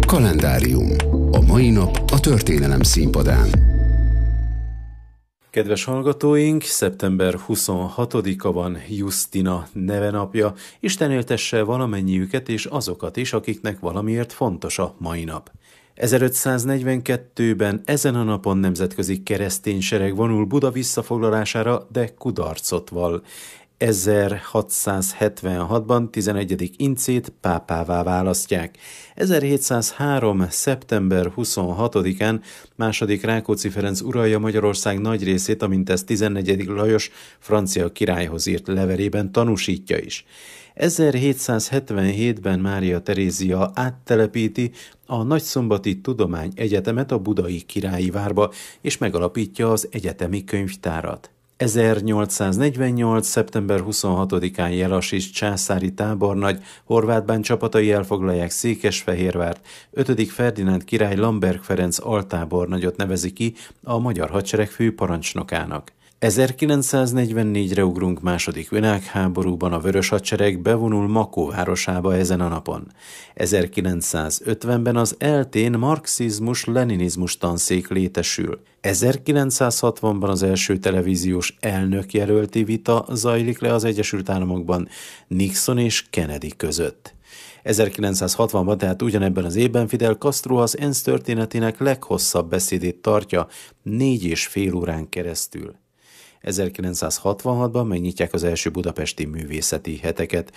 Kalendárium. A mai nap a történelem színpadán. Kedves hallgatóink, szeptember 26-a van Justina nevenapja. Isten éltesse valamennyiüket és azokat is, akiknek valamiért fontos a mai nap. 1542-ben ezen a napon nemzetközi keresztény sereg vonul Buda visszafoglalására, de kudarcot vall. 1676-ban 11. Incét pápává választják. 1703. szeptember 26-án II. Rákóczi Ferenc uralja Magyarország nagy részét, amint ezt 14. Lajos francia királyhoz írt levelében tanúsítja is. 1777-ben Mária Terézia áttelepíti a Nagyszombati Tudományegyetemet a budai királyi várba, és megalapítja az egyetemi könyvtárat. 1848. szeptember 26-án Jelasis császári tábornagy Horváth csapatai elfoglalják Székesfehérvárt, 5. Ferdinánd király Lamberg Ferenc altábornagyot nevezi ki a magyar hadsereg főparancsnokának. 1944-re ugrunk, második világháborúban a Vörös Hadsereg bevonul Makó városába ezen a napon. 1950-ben az ELTE-n marxizmus-leninizmus tanszék létesül. 1960-ban az első televíziós elnökjelölti vita zajlik le az Egyesült Államokban Nixon és Kennedy között. 1960-ban, tehát ugyanebben az évben Fidel Castro az ENSZ történetének leghosszabb beszédét tartja 4,5 órán keresztül. 1966-ban megnyitják az első budapesti művészeti heteket.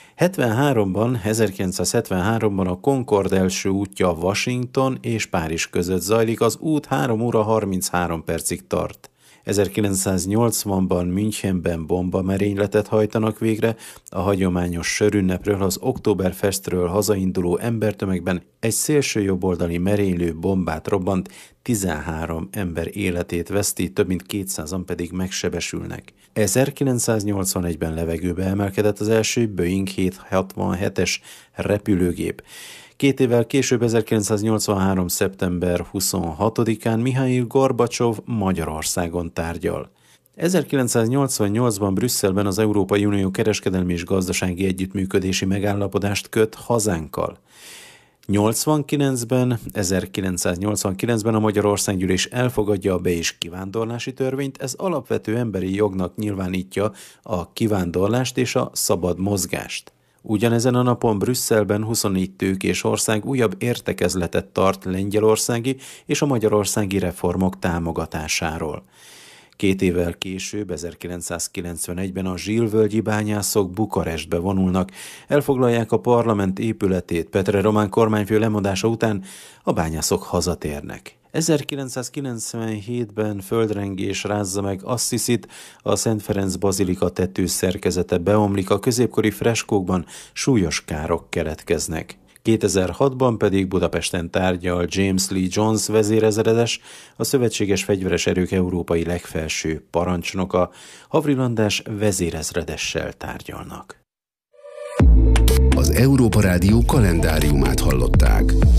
1973-ban a Concorde első útja Washington és Párizs között zajlik, az út 3 óra 33 percig tart. 1980-ban Münchenben bombamerényletet hajtanak végre, a hagyományos sörünnepről, az Oktoberfestről hazainduló embertömegben egy szélsőjobboldali merénylő bombát robbant, 13 ember életét veszti, több mint 200-an pedig megsebesülnek. 1981-ben levegőbe emelkedett az első Boeing 767-es repülőgép. 2 évvel később, 1983. szeptember 26-án Mihail Gorbacsov Magyarországon tárgyal. 1988-ban Brüsszelben az Európai Unió kereskedelmi és gazdasági együttműködési megállapodást köt hazánkkal. 1989-ben a Magyar Országgyűlés elfogadja a be- és kivándorlási törvényt, ez alapvető emberi jognak nyilvánítja a kivándorlást és a szabad mozgást. Ugyanezen a napon Brüsszelben 24 tőkés ország újabb értekezletet tart lengyelországi és a magyarországi reformok támogatásáról. 2 évvel később, 1991-ben a zsilvölgyi bányászok Bukarestbe vonulnak, elfoglalják a parlament épületét, Petre Román kormányfő lemondása után a bányászok hazatérnek. 1997-ben földrengés rázza meg Assziszit, a Szent Ferenc bazilika tetőszerkezete beomlik, a középkori freskókban súlyos károk keletkeznek. 2006-ban pedig Budapesten tárgyal James Lee Jones vezérezredes, a szövetséges fegyveres erők európai legfelső parancsnoka, Havril András vezérezredessel tárgyalnak. Az Európa Rádió kalendáriumát hallották.